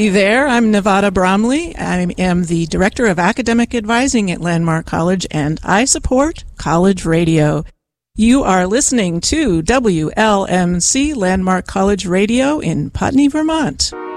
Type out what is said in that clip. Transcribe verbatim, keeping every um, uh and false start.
Hi there, I'm Nevada Bromley. I am the Director of Academic Advising at Landmark College, and I support College Radio. You are listening to W L M C Landmark College Radio in Putney, Vermont.